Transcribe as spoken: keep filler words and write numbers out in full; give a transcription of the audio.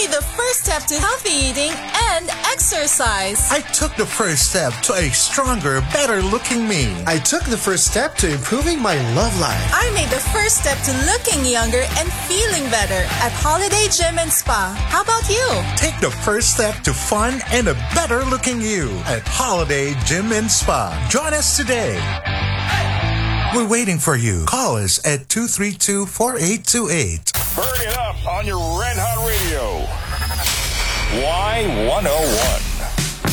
made the first step to healthy eating and exercise. I took the first step to a stronger, better-looking me. I took the first step to improving my love life. I made the first step to looking younger and feeling better at Holiday Gym and Spa. How about you? Take the first step to fun and a better-looking you at Holiday Gym and Spa. Join us today. We're waiting for you. Call us at two three two, four eight two eight. Burn it up on your Red Hot Radio. Y one oh one.